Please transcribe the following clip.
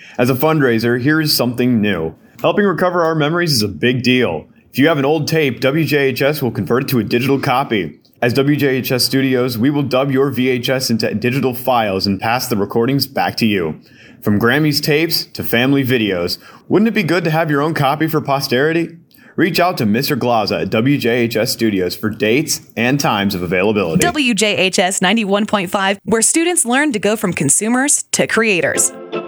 As a fundraiser, here's something new. Helping recover our memories is a big deal. If you have an old tape, WJHS will convert it to a digital copy. As WJHS Studios, we will dub your VHS into digital files and pass the recordings back to you. From Grammy's tapes to family videos, wouldn't it be good to have your own copy for posterity? Reach out to Mr. Glaza at WJHS Studios for dates and times of availability. WJHS 91.5, where students learn to go from consumers to creators.